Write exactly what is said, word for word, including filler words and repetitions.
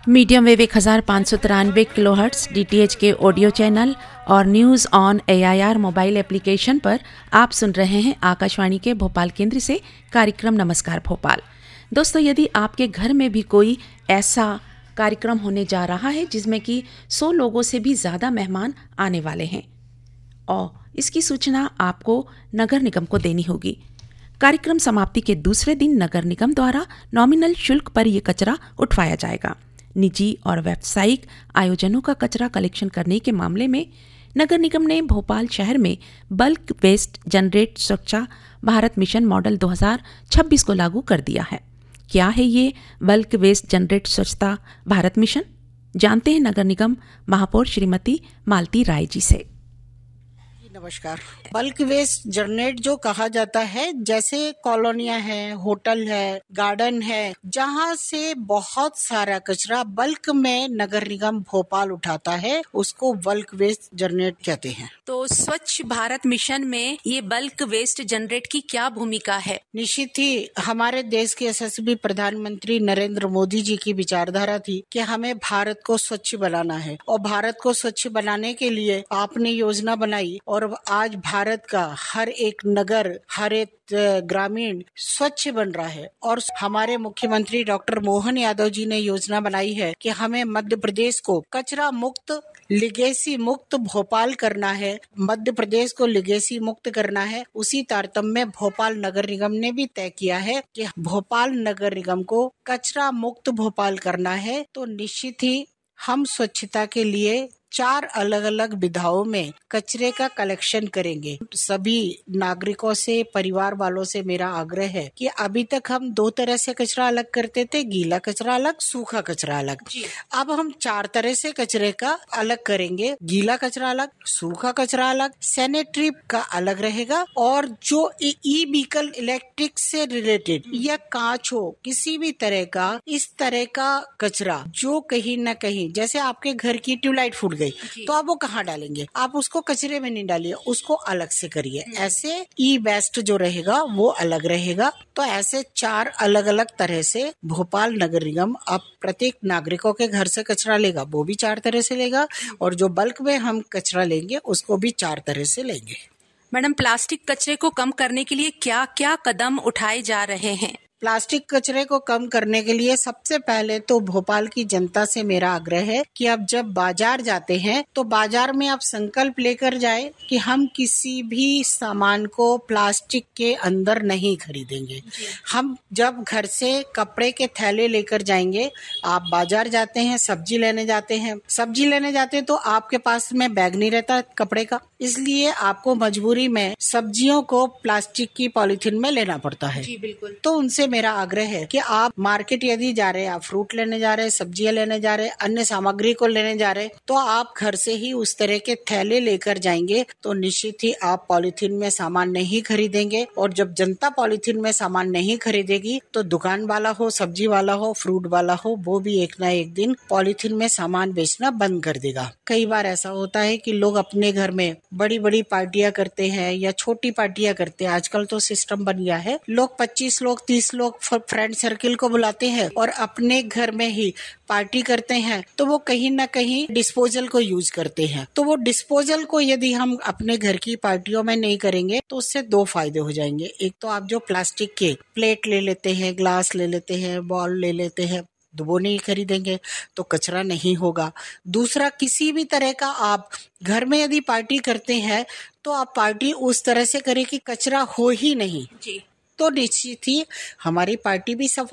Medium wave एक हज़ार पाँच सौ तिरानवे kilo hertz D T H के ऑडियो चैनल और news on A I R mobile application पर आप सुन रहे हैं आकाशवाणी के भोपाल केंद्र से कार्यक्रम नमस्कार भोपाल। दोस्तों, यदि आपके घर में भी कोई ऐसा कार्यक्रम होने जा रहा है जिसमें कि सौ लोगों से भी ज़्यादा मेहमान आने वाले हैं और इसकी सूचना आपको नगर निगम को देनी होगी। कार्यक्रम समाप्ति के दूसरे दिन नगर निगम द्वारा नॉमिनल शुल्क पर यह कचरा उठवाया जाएगा। निजी और व्यावसायिक आयोजनों का कचरा कलेक्शन करने के मामले में नगर निगम ने भोपाल शहर में बल्क वेस्ट जनरेट स्वच्छता भारत मिशन मॉडल दो हज़ार छब्बीस को लागू कर दिया है। क्या है ये बल्क वेस्ट जनरेट स्वच्छता भारत मिशन? जानते हैं नगर निगम महापौर श्रीमती मालती राय जी से। नमस्कार। बल्क वेस्ट जनरेट जो कहा जाता है, जैसे कॉलोनियां हैं, होटल है, गार्डन है, जहां से बहुत सारा कचरा बल्क में नगर निगम भोपाल उठाता है, उसको बल्क वेस्ट जनरेट कहते हैं। तो स्वच्छ भारत मिशन में ये बल्क वेस्ट जनरेट की क्या भूमिका है? निश्चित ही हमारे देश के यशस्वी प्रधानमंत्री नरेंद्र मोदी जी की विचारधारा थी कि हमें भारत को स्वच्छ बनाना है और भारत को स्वच्छ बनाने के लिए आपने योजना बनाई और आज भारत का हर एक नगर, हर एक ग्रामीण स्वच्छ बन रहा है। और हमारे मुख्यमंत्री डॉक्टर मोहन यादव जी ने योजना बनाई है कि हमें मध्य प्रदेश को कचरा मुक्त, लिगेसी मुक्त भोपाल करना है। मध्य प्रदेश को लिगेसी मुक्त करना है। उसी तारतम्य में भोपाल नगर निगम ने भी तय किया है कि भोपाल नगर निगम को कचरा मुक्त भोपाल करना है। तो निश्चित ही हम स्वच्छता के लिए चार अलग अलग विधाओं में कचरे का कलेक्शन करेंगे। सभी नागरिकों से, परिवार वालों से मेरा आग्रह है कि अभी तक हम दो तरह से कचरा अलग करते थे, गीला कचरा अलग, सूखा कचरा अलग। अब हम चार तरह से कचरे का अलग करेंगे। गीला कचरा अलग, सूखा कचरा अलग, सैनिटरी का अलग रहेगा और जो ई व्हीकल इलेक्ट्रिक से रिलेटेड या कांच हो, किसी भी तरह का इस तरह का कचरा जो कहीं न कहीं, जैसे आपके घर की ट्यूबलाइट फूट गई तो आप वो कहाँ डालेंगे? आप उसको कचरे में नहीं डालिए, उसको अलग से करिए। ऐसे ई वेस्ट जो रहेगा वो अलग रहेगा। तो ऐसे चार अलग अलग तरह से भोपाल नगर निगम अब प्रत्येक नागरिकों के घर से कचरा लेगा, वो भी चार तरह से लेगा और जो बल्क में हम कचरा लेंगे उसको भी चार तरह से लेंगे। मैडम, प्लास्टिक कचरे को कम करने के लिए क्या क्या कदम उठाए जा रहे हैं? प्लास्टिक कचरे को कम करने के लिए सबसे पहले तो भोपाल की जनता से मेरा आग्रह है कि आप जब बाजार जाते हैं तो बाजार में आप संकल्प लेकर जाए कि हम किसी भी सामान को प्लास्टिक के अंदर नहीं खरीदेंगे। हम जब घर से कपड़े के थैले लेकर जाएंगे, आप बाजार जाते हैं, सब्जी लेने जाते हैं, सब्जी लेने जाते हैं तो आपके पास में बैग नहीं रहता कपड़े का, इसलिए आपको मजबूरी में सब्जियों को प्लास्टिक की पॉलीथीन में लेना पड़ता है। जी बिल्कुल। तो उनसे मेरा आग्रह है कि आप मार्केट यदि जा रहे हैं, आप फ्रूट लेने जा रहे हैं, सब्जियां लेने जा रहे हैं, अन्य सामग्री को लेने जा रहे हैं, तो आप घर से ही उस तरह के थैले लेकर जाएंगे तो निश्चित ही आप पॉलीथीन में सामान नहीं खरीदेंगे। और जब जनता पॉलीथीन में सामान नहीं खरीदेगी तो दुकान वाला हो, सब्जी वाला हो, फ्रूट वाला हो, वो भी एक ना एक दिन पॉलीथीन में सामान बेचना बंद कर देगा। कई बार ऐसा होता है कि लोग अपने घर में बड़ी बड़ी पार्टियां करते हैं या छोटी पार्टियां करते हैं। आजकल तो सिस्टम बन गया है, लोग पच्चीस लोग, तीस लोग फ्रेंड सर्किल को बुलाते हैं और अपने घर में ही पार्टी करते हैं, तो वो कहीं ना कहीं डिस्पोजल को यूज करते हैं। तो वो डिस्पोजल को यदि हम अपने घर की पार्टियों में नहीं करेंगे तो उससे दो फायदे हो जाएंगे। एक तो आप जो प्लास्टिक के प्लेट ले लेते हैं, ग्लास ले लेते हैं, बॉल ले लेते हैं, तो वो नहीं खरीदेंगे तो कचरा नहीं होगा। दूसरा, किसी भी तरह का आप घर में यदि पार्टी करते हैं तो आप पार्टी उस तरह से करें कि कचरा हो ही नहीं। जी। तो निश्चित ही हमारी पार्टी भी सफल